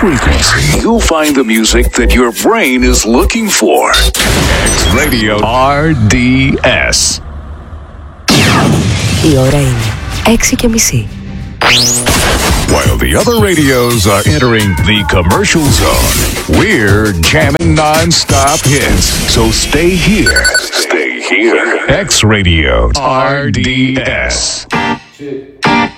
frequency, you'll find the music that your brain is looking for. X Radio RDS. Η ώρα είναι 6:30. While the other radios are entering the commercial zone, we're jamming non-stop hits. So stay here. Stay here. X Radio RDS.